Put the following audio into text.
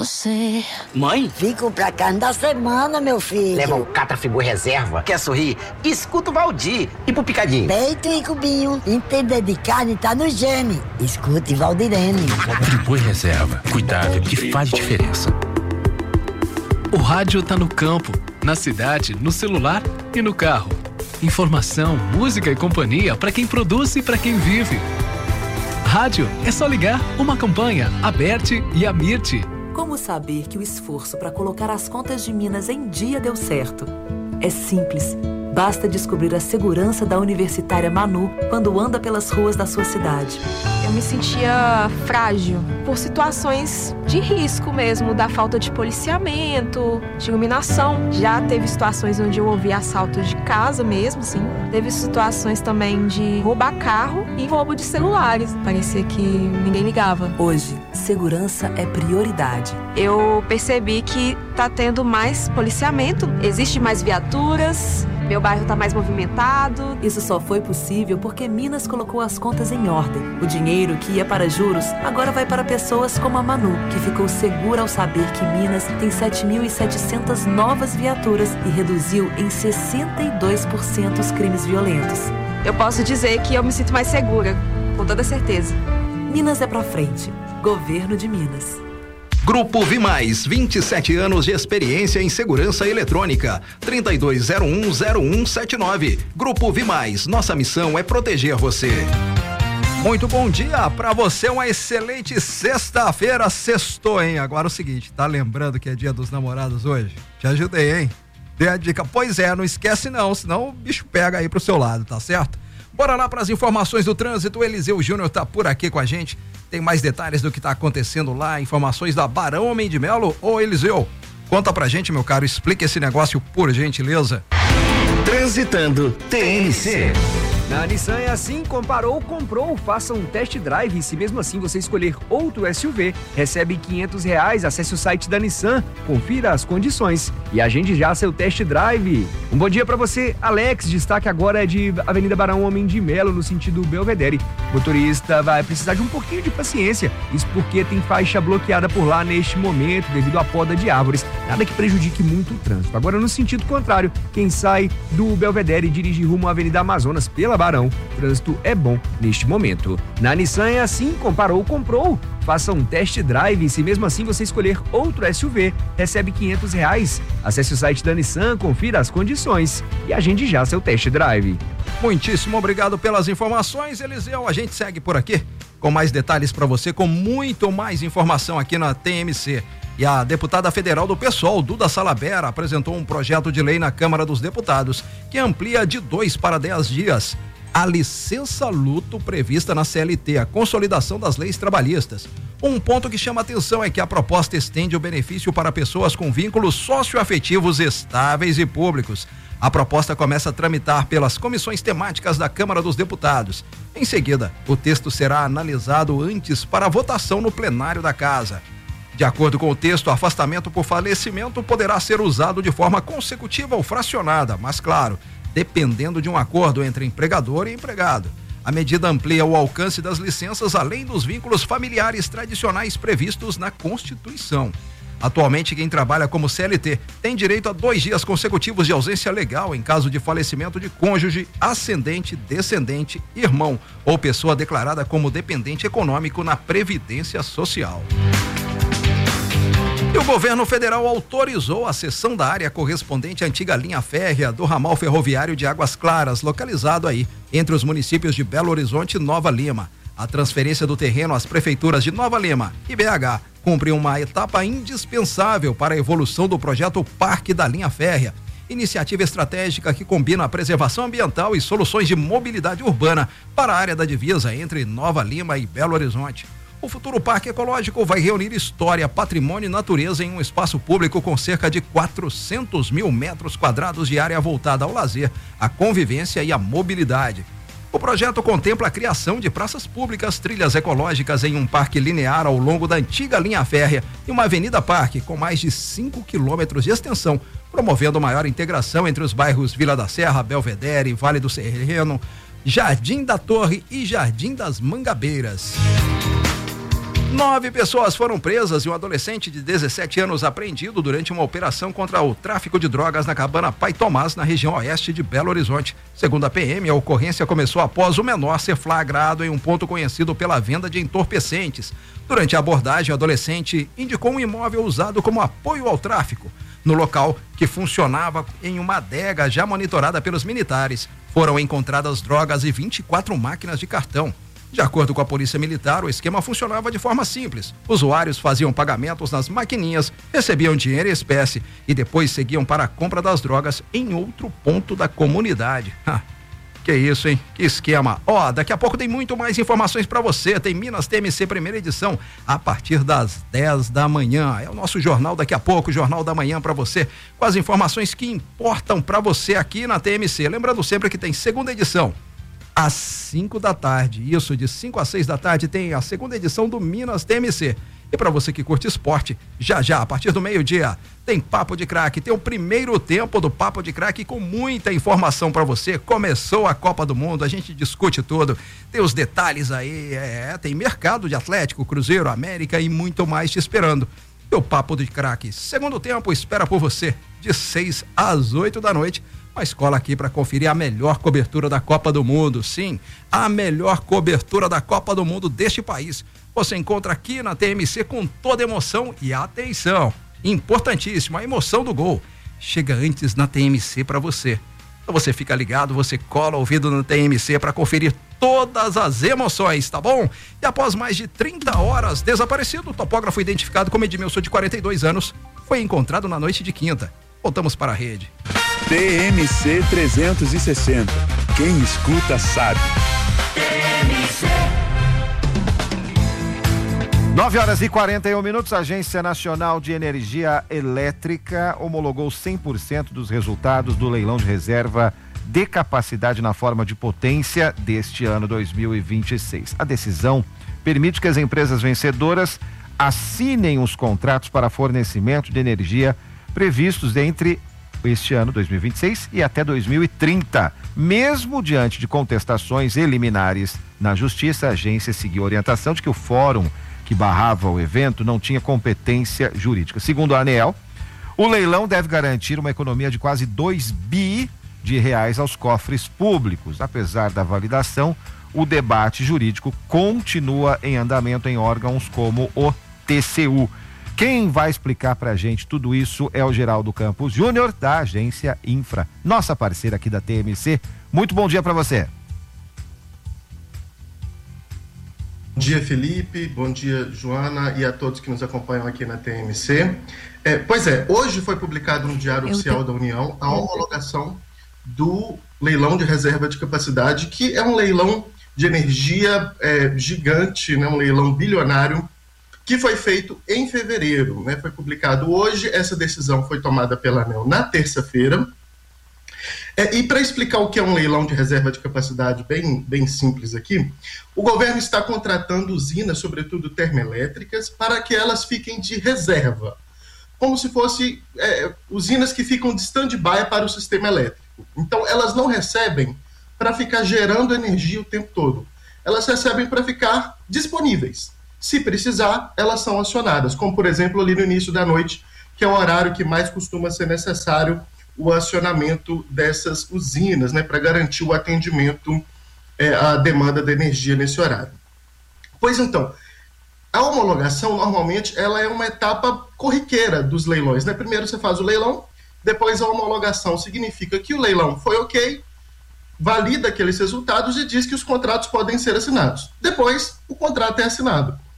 você. Mãe? Fico pra carne da semana, meu filho. Leva o Catrafibu Reserva. Quer sorrir? Escuta o Valdir. E pro Picadinho? Peito e cubinho. Entender de carne tá no gene. Escute Valdirene. Catrafibu Reserva. Cuidado que faz diferença. O rádio tá no campo, na cidade, no celular e no carro. Informação, música e companhia para quem produz e para quem vive. Rádio é só ligar uma campanha, a Berti e a Mirti. Como saber que o esforço para colocar as contas de Minas em dia deu certo? É simples. Basta descobrir a segurança da universitária Manu quando anda pelas ruas da sua cidade. Eu me sentia frágil por situações de risco mesmo, da falta de policiamento, de iluminação. Já teve situações onde eu ouvi assaltos de casa mesmo, sim. Teve situações também de roubar carro e roubo de celulares. Parecia que ninguém ligava. Hoje, segurança é prioridade. Eu percebi que tá tendo mais policiamento, existe mais viaturas, meu bairro tá mais movimentado. Isso só foi possível porque Minas colocou as contas em ordem. O dinheiro que ia para juros agora vai para pessoas como a Manu, que ficou segura ao saber que Minas tem 7.700 novas viaturas e reduziu em 62% os crimes violentos. Eu posso dizer que eu me sinto mais segura, com toda certeza. Minas é pra frente. Governo de Minas. Grupo Vimais, 27 anos de experiência em segurança eletrônica. 32010179. Grupo Vimais, nossa missão é proteger você. Muito bom dia pra você, uma excelente sexta-feira. Sextou, hein? Agora é o seguinte, tá lembrando que é dia dos namorados hoje? Te ajudei, hein? Dei a dica. Pois é, não esquece não, senão o bicho pega aí pro seu lado, tá certo? Bora lá para as informações do trânsito. O Eliseu Júnior tá por aqui com a gente. Tem mais detalhes do que tá acontecendo lá, informações da Barão Homem de Melo. Ô Eliseu, conta pra gente, meu caro, explica esse negócio por gentileza. Transitando TNC. Na Nissan é assim, comparou, comprou, faça um test drive e se mesmo assim você escolher outro SUV, recebe R$500, acesse o site da Nissan, confira as condições e agende já seu test drive. Um bom dia para você, Alex, destaque agora é de Avenida Barão Homem de Melo, no sentido Belvedere. O motorista vai precisar de um pouquinho de paciência, isso porque tem faixa bloqueada por lá neste momento devido à poda de árvores, nada que prejudique muito o trânsito. Agora no sentido contrário, quem sai do Belvedere e dirige rumo à Avenida Amazonas pela Barão, trânsito é bom neste momento. Na Nissan é assim, comparou, comprou, faça um test drive e se mesmo assim você escolher outro SUV, recebe R$500. Acesse o site da Nissan, confira as condições e agende já seu test drive. Muitíssimo obrigado pelas informações, Eliseu. A gente segue por aqui com mais detalhes para você, com muito mais informação aqui na TMC. E a deputada federal do PSOL, Duda Salabera, apresentou um projeto de lei na Câmara dos Deputados que amplia de 2 para 10 dias a licença-luto prevista na CLT, a consolidação das leis trabalhistas. Um ponto que chama atenção é que a proposta estende o benefício para pessoas com vínculos socioafetivos estáveis e públicos. A proposta começa a tramitar pelas comissões temáticas da Câmara dos Deputados. Em seguida, o texto será analisado antes para votação no plenário da Casa. De acordo com o texto, o afastamento por falecimento poderá ser usado de forma consecutiva ou fracionada, mas claro, dependendo de um acordo entre empregador e empregado. A medida amplia o alcance das licenças além dos vínculos familiares tradicionais previstos na Constituição. Atualmente, quem trabalha como CLT tem direito a 2 dias consecutivos de ausência legal em caso de falecimento de cônjuge, ascendente, descendente, irmão ou pessoa declarada como dependente econômico na Previdência Social. E o governo federal autorizou a cessão da área correspondente à antiga linha férrea do ramal ferroviário de Águas Claras, localizado aí entre os municípios de Belo Horizonte e Nova Lima. A transferência do terreno às prefeituras de Nova Lima e BH cumpre uma etapa indispensável para a evolução do projeto Parque da Linha Férrea, iniciativa estratégica que combina a preservação ambiental e soluções de mobilidade urbana para a área da divisa entre Nova Lima e Belo Horizonte. O futuro parque ecológico vai reunir história, patrimônio e natureza em um espaço público com cerca de 400 mil metros quadrados de área voltada ao lazer, à convivência e à mobilidade. O projeto contempla a criação de praças públicas, trilhas ecológicas em um parque linear ao longo da antiga linha férrea e uma avenida parque com mais de 5 quilômetros de extensão, promovendo maior integração entre os bairros Vila da Serra, Belvedere, Vale do Serreno, Jardim da Torre e Jardim das Mangabeiras. 9 pessoas foram presas e um adolescente de 17 anos apreendido durante uma operação contra o tráfico de drogas na cabana Pai Tomás, na região oeste de Belo Horizonte. Segundo a PM, a ocorrência começou após o menor ser flagrado em um ponto conhecido pela venda de entorpecentes. Durante a abordagem, o adolescente indicou um imóvel usado como apoio ao tráfico. No local, que funcionava em uma adega já monitorada pelos militares, foram encontradas drogas e 24 máquinas de cartão. De acordo com a Polícia Militar, o esquema funcionava de forma simples. Usuários faziam pagamentos nas maquininhas, recebiam dinheiro em espécie e depois seguiam para a compra das drogas em outro ponto da comunidade. Que isso, hein? Que esquema. Daqui a pouco tem muito mais informações para você. Tem Minas TMC primeira edição a partir das 10 da manhã. É o nosso jornal daqui a pouco, Jornal da Manhã para você, com as informações que importam para você aqui na TMC. Lembrando sempre que tem segunda edição às 5 da tarde. Isso, de 5 às 6 da tarde tem a segunda edição do Minas TMC. E para você que curte esporte, já, a partir do meio-dia, tem Papo de Craque, tem o primeiro tempo do Papo de Craque com muita informação para você. Começou a Copa do Mundo, a gente discute tudo, tem os detalhes aí, tem mercado de Atlético, Cruzeiro, América e muito mais te esperando. E o Papo de Craque, segundo tempo, espera por você, de 6 às 8 da noite. Uma escola aqui para conferir a melhor cobertura da Copa do Mundo. Sim, a melhor cobertura da Copa do Mundo deste país. Você encontra aqui na TMC com toda emoção e atenção. Importantíssimo, a emoção do gol chega antes na TMC para você. Então você fica ligado, você cola o ouvido no TMC para conferir todas as emoções, tá bom? E após mais de 30 horas desaparecido, o topógrafo identificado como Edmilson, de 42 anos, foi encontrado na noite de quinta. Voltamos para a rede. TMC 360. Quem escuta sabe. TMC. 9h41. A Agência Nacional de Energia Elétrica homologou 100% dos resultados do leilão de reserva de capacidade na forma de potência deste ano 2026. A decisão permite que as empresas vencedoras assinem os contratos para fornecimento de energia previstos entre este ano 2026 e até 2030. Mesmo diante de contestações eliminares na Justiça, a agência seguiu a orientação de que o fórum que barrava o evento não tinha competência jurídica. Segundo a ANEEL, o leilão deve garantir uma economia de quase 2 bi de reais aos cofres públicos. Apesar da validação, o debate jurídico continua em andamento em órgãos como o TCU. Quem vai explicar pra gente tudo isso é o Geraldo Campos Júnior, da Agência Infra, nossa parceira aqui da TMC. Muito bom dia para você. Bom dia, Felipe, bom dia, Joana, e a todos que nos acompanham aqui na TMC. Hoje foi publicado no Diário Oficial da União a homologação do leilão de reserva de capacidade, que é um leilão de energia gigante, né, um leilão bilionário, que foi feito em fevereiro, né? Foi publicado hoje. Essa decisão foi tomada pela ANEEL na terça-feira. E para explicar o que é um leilão de reserva de capacidade bem simples aqui, o governo está contratando usinas, sobretudo termoelétricas, para que elas fiquem de reserva, como se fossem usinas que ficam de stand-by para o sistema elétrico. Então, elas não recebem para ficar gerando energia o tempo todo. Elas recebem para ficar disponíveis. Se precisar, elas são acionadas, como, por exemplo, ali no início da noite, que é o horário que mais costuma ser necessário o acionamento dessas usinas, né, para garantir o atendimento à demanda de energia nesse horário. Pois então, a homologação, normalmente, ela é uma etapa corriqueira dos leilões, né? Primeiro você faz o leilão, depois a homologação significa que o leilão foi ok, valida aqueles resultados e diz que os contratos podem ser assinados. Depois, o contrato é assinado.